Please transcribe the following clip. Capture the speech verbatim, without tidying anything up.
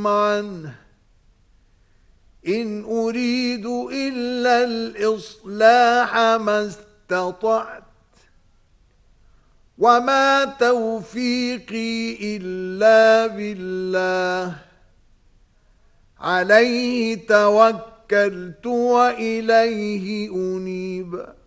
عنه إن أريد إلا الإصلاح ما استطعت وما توفيقي إلا بالله عليه توكلت وإليه أنيب